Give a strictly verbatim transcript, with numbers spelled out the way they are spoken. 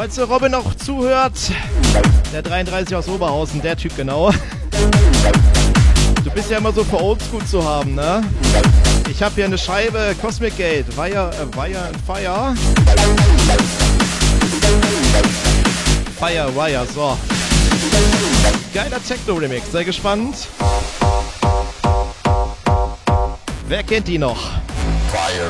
Falls der Robin noch zuhört, der dreiunddreißig aus Oberhausen, der Typ genau. Du bist ja immer so für Oldschool zu haben, ne? Ich habe hier eine Scheibe Cosmic Gate, Wire, äh, Wire and Fire. Fire, Wire, so. Geiler Techno-Remix, sehr gespannt. Wer kennt die noch? Fire.